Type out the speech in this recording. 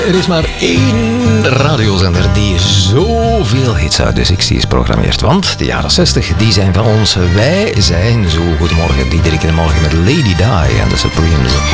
Er is maar één radiozender die zoveel hits uit de 60s programmeert. Want de jaren 60, die zijn van ons. Wij zijn zo. Goedemorgen, Diederik in de morgen met Lady Di en de Supremes.